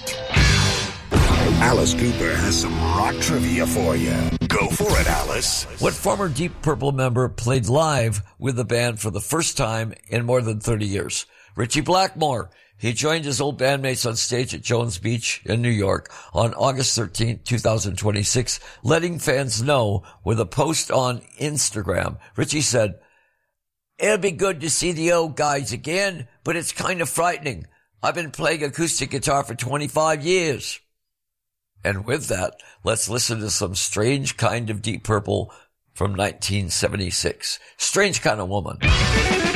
Alice Cooper has some rock trivia for you. Go for it, Alice. What former Deep Purple member played live with the band for the first time in more than 30 years? Richie Blackmore. He joined his old bandmates on stage at Jones Beach in New York on August 13, 2026, letting fans know with a post on Instagram. Richie said, "It'll be good to see the old guys again, but it's kind of frightening. I've been playing acoustic guitar for 25 years. And with that, let's listen to some Strange Kind of Deep Purple from 1976. Strange Kind of Woman.